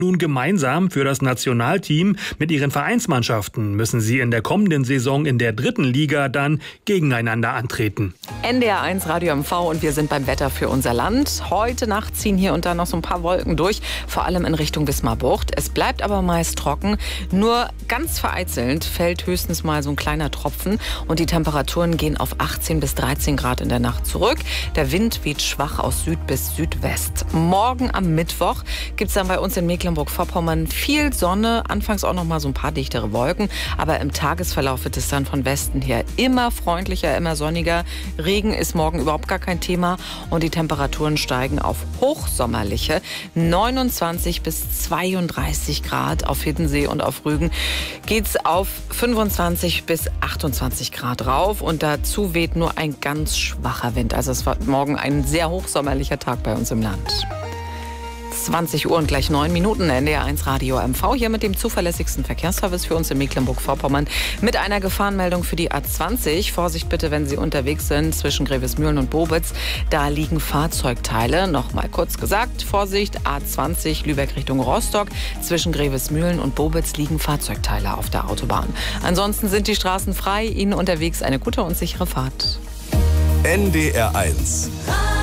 Nun gemeinsam für das Nationalteam mit ihren Vereinsmannschaften müssen sie in der kommenden Saison in der 3. Liga dann gegeneinander antreten. NDR 1 Radio MV und wir sind beim Wetter für unser Land. Heute Nacht ziehen hier und da noch so ein paar Wolken durch, vor allem in Richtung Wismar-Bucht. Es bleibt aber meist trocken. Nur ganz vereinzelt fällt höchstens mal so ein kleiner Tropfen und die Temperaturen gehen auf 18 bis 13 Grad in der Nacht zurück. Der Wind weht schwach aus Süd bis Südwest. Morgen am Mittwoch gibt es dann bei uns in Mecklenburg-Vorpommern viel Sonne, anfangs auch noch mal so ein paar dichtere Wolken, aber im Tagesverlauf wird es dann von Westen her immer freundlicher, immer sonniger. Regen ist morgen überhaupt gar kein Thema und die Temperaturen steigen auf hochsommerliche 29 bis 32 Grad. Auf Hiddensee und auf Rügen geht es auf 25 bis 28 Grad rauf und dazu weht nur ein ganz schwacher Wind. Also es wird morgen ein sehr hochsommerlicher Tag bei uns im Land. 20 Uhr und gleich 9 Minuten, NDR 1 Radio MV, hier mit dem zuverlässigsten Verkehrsservice für uns in Mecklenburg-Vorpommern mit einer Gefahrenmeldung für die A20. Vorsicht bitte, wenn Sie unterwegs sind zwischen Grevesmühlen und Bobitz. Da liegen Fahrzeugteile. Nochmal kurz gesagt, Vorsicht, A20 Lübeck Richtung Rostock. Zwischen Grevesmühlen und Bobitz liegen Fahrzeugteile auf der Autobahn. Ansonsten sind die Straßen frei. Ihnen unterwegs eine gute und sichere Fahrt. NDR 1.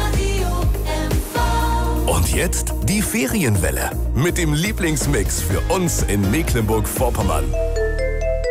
Und jetzt die Ferienwelle mit dem Lieblingsmix für uns in Mecklenburg-Vorpommern.